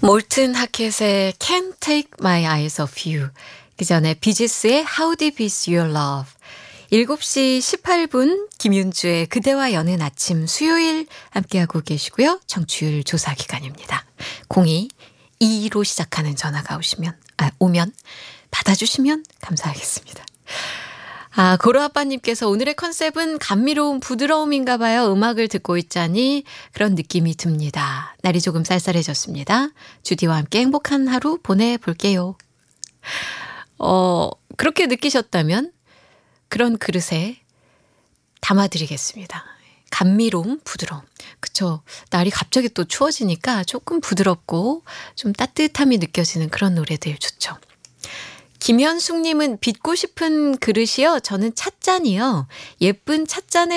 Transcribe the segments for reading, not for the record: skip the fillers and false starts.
몰튼 하켓의 Can't Take My Eyes Off You, 그 전에 비지스의 How Deep Is Your Love, 7시 18분 김윤주의 그대와 여는 아침 수요일 함께하고 계시고요. 청취율 조사 기간입니다. 0222로 시작하는 전화가 오면 받아주시면 감사하겠습니다. 고로아빠님께서 오늘의 컨셉은 감미로운 부드러움인가 봐요. 음악을 듣고 있자니 그런 느낌이 듭니다. 날이 조금 쌀쌀해졌습니다. 주디와 함께 행복한 하루 보내볼게요. 그렇게 느끼셨다면 그런 그릇에 담아드리겠습니다. 감미로움, 부드러움. 그쵸. 날이 갑자기 또 추워지니까 조금 부드럽고 좀 따뜻함이 느껴지는 그런 노래들 좋죠. 김현숙님은 빚고 싶은 그릇이요. 저는 찻잔이요. 예쁜 찻잔에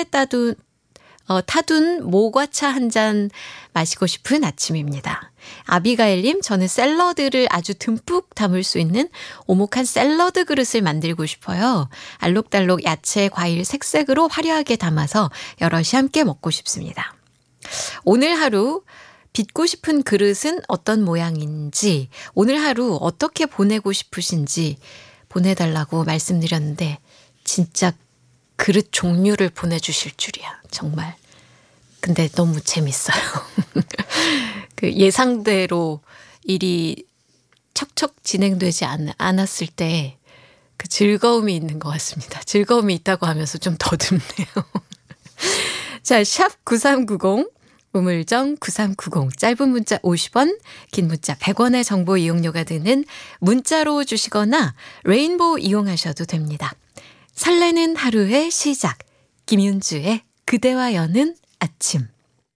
타둔 모과차 한 잔 마시고 싶은 아침입니다. 아비가일님, 저는 샐러드를 아주 듬뿍 담을 수 있는 오목한 샐러드 그릇을 만들고 싶어요. 알록달록 야채, 과일, 색색으로 화려하게 담아서 여럿이 함께 먹고 싶습니다. 오늘 하루 빚고 싶은 그릇은 어떤 모양인지, 오늘 하루 어떻게 보내고 싶으신지 보내달라고 말씀드렸는데 진짜 그릇 종류를 보내주실 줄이야. 정말. 근데 너무 재밌어요. 그 예상대로 일이 척척 진행되지 않았을 때 그 즐거움이 있는 것 같습니다. 즐거움이 있다고 하면서 좀 더듬네요. 자, 샵 9390. 우물정 9390, 짧은 문자 50원, 긴 문자 100원의 정보 이용료가 드는 문자로 주시거나 레인보우 이용하셔도 됩니다. 설레는 하루의 시작, 김윤주의 그대와 여는 아침.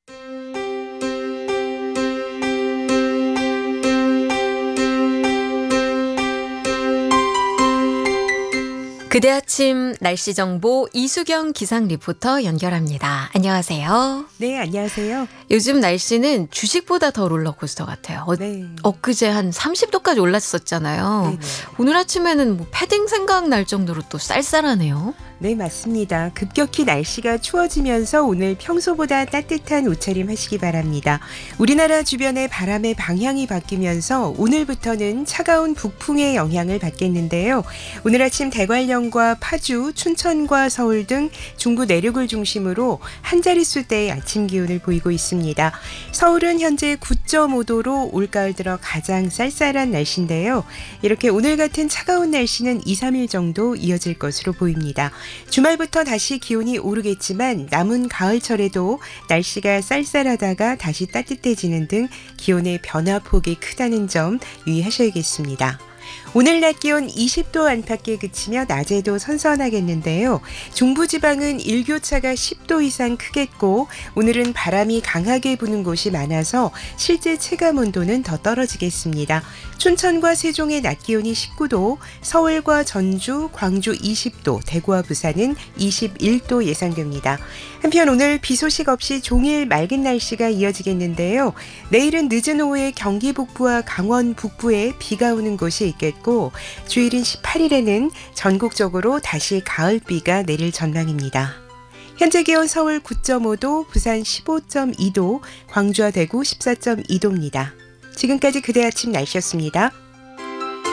그대 아침 날씨 정보 이수경 기상 리포터 연결합니다. 안녕하세요. 네, 안녕하세요. 요즘 날씨는 주식보다 더 롤러코스터 같아요. 네. 엊그제 한 30도까지 올랐었잖아요. 네네. 오늘 아침에는 뭐 패딩 생각날 정도로 또 쌀쌀하네요. 네, 맞습니다. 급격히 날씨가 추워지면서 오늘 평소보다 따뜻한 옷차림 하시기 바랍니다. 우리나라 주변의 바람의 방향이 바뀌면서 오늘부터는 차가운 북풍의 영향을 받겠는데요. 오늘 아침 대관령과 파주, 춘천과 서울 등 중부 내륙을 중심으로 한 자릿수대의 아침 기온을 보이고 있습니다. 서울은 현재 9.5도로 올가을 들어 가장 쌀쌀한 날씨인데요. 이렇게 오늘 같은 차가운 날씨는 2, 3일 정도 이어질 것으로 보입니다. 주말부터 다시 기온이 오르겠지만 남은 가을철에도 날씨가 쌀쌀하다가 다시 따뜻해지는 등 기온의 변화폭이 크다는 점 유의하셔야겠습니다. 오늘 낮 기온 20도 안팎에 그치며 낮에도 선선하겠는데요. 중부지방은 일교차가 10도 이상 크겠고 오늘은 바람이 강하게 부는 곳이 많아서 실제 체감온도는 더 떨어지겠습니다. 춘천과 세종의 낮 기온이 19도, 서울과 전주, 광주 20도, 대구와 부산은 21도 예상됩니다. 한편 오늘 비 소식 없이 종일 맑은 날씨가 이어지겠는데요. 내일은 늦은 오후에 경기 북부와 강원 북부에 비가 오는 곳이 있겠고 주일인 18일에는 전국적으로 다시 가을비가 내릴 전망입니다. 현재 기온 서울 9.5도, 부산 15.2도, 광주와 대구 14.2도입니다. 지금까지 그대 아침 날씨였습니다.